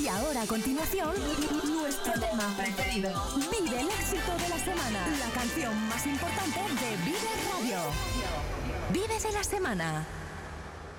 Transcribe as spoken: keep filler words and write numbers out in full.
Y ahora a continuación, nuestro tema preferido. Vive el éxito de la semana. La canción más importante de Vive Radio. Vive de la semana.